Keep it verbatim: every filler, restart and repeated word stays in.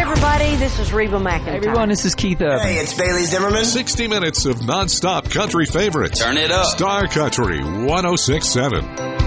everybody. This is Reba McEntire. Hey, everyone, this is Keith Urban. Hey, it's Bailey Zimmerman. sixty minutes of non-stop country favorites. Turn it up. Star Country one oh six point seven.